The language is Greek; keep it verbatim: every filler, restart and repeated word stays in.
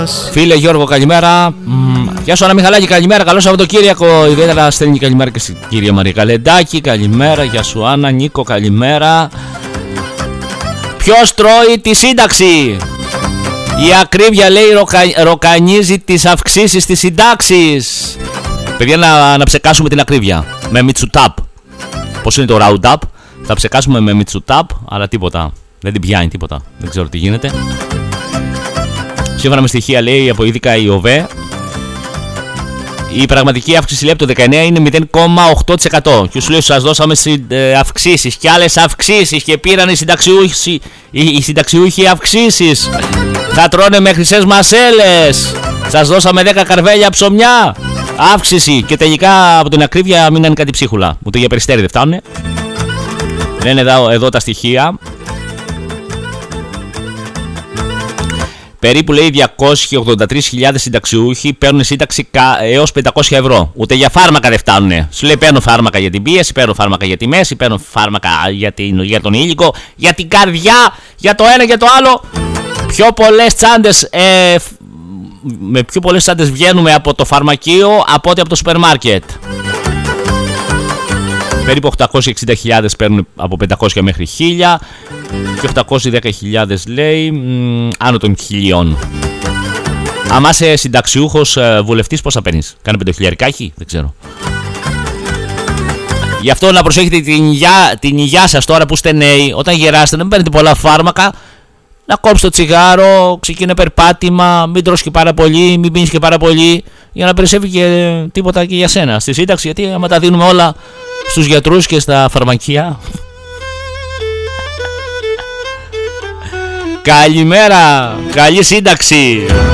Φίλε Γιώργο, καλημέρα. Μ, γεια σου Ανά Μιχαλάκη, καλημέρα. Καλό Σαββατοκύριακο. Ιδιαίτερα στέλνει καλημέρα και στην κυρία Μαρία Καλεντάκη. Καλημέρα. Γεια σου Άννα. Νίκο, καλημέρα. Ποιος τρώει τη σύνταξη? Η ακρίβεια, λέει, ροκα... ροκανίζει τις αυξήσεις της συντάξης. Παιδιά, να, να ψεκάσουμε την ακρίβεια με Μιτσουτάπ. Πώς είναι το Roundup? Θα ψεκάσουμε με Μιτσουτάπ, αλλά τίποτα. Δεν την πιάνει τίποτα. Δεν ξέρω τι γίνεται. Σύμφωνα με στοιχεία, λέει, από ειδικά η ΟΒΕ, η πραγματική αύξηση, λέει, από το δεκαεννέα είναι μηδέν κόμμα οκτώ τοις εκατό. Και σου λέει, σας δώσαμε αυξήσεις και άλλες αυξήσεις και πήραν οι συνταξιούχοι, οι, οι συνταξιούχοι αυξήσεις. Θα τρώνε με χρυσές μασέλες. Σας δώσαμε δέκα καρβέλια ψωμιά. Αύξηση. Και τελικά από την ακρίβεια μείνανε κάτι ψίχουλα. Ούτε για Περιστέρι δεν φτάνουνε. Λένε εδώ, εδώ τα στοιχεία. Περίπου, λέει, διακόσιες ογδόντα τρεις χιλιάδες συνταξιούχοι παίρνουν σύνταξη έως πεντακόσια ευρώ. Ούτε για φάρμακα δεν φτάνουνε. Σου λέει, παίρνω φάρμακα για την πίεση, παίρνω φάρμακα για τη μέση, παίρνω φάρμακα για, την, για τον ήλικο, για την καρδιά, για το ένα, για το άλλο. Πιο πολλές τσάντες, ε, με πιο πολλές τσάντες βγαίνουμε από το φαρμακείο από ότι από το σούπερ μάρκετ. Περίπου οκτακόσιες εξήντα χιλιάδες παίρνουν από πεντακόσια μέχρι χίλια και οκτακόσιες δέκα χιλιάδες, λέει, μ, άνω των χιλιών. Άμα είσαι συνταξιούχος βουλευτής, πόσα παίρνεις? Κάνε πεντοχιλιαρικάκι, δεν ξέρω. Γι' αυτό να προσέχετε την υγειά, την υγειά σας τώρα που είστε νέοι. Όταν γεράσετε, να μην παίρνετε πολλά φάρμακα. Να κόψετε το τσιγάρο, ξεκινά περπάτημα, μην τρως και πάρα πολύ, μην πίνεις και πάρα πολύ, για να περισσεύει και τίποτα και για σένα στη σύνταξη. Γιατί άμα τα δίνουμε όλα στους γιατρούς και στα φαρμακεία. Καλημέρα, καλή σύνταξη.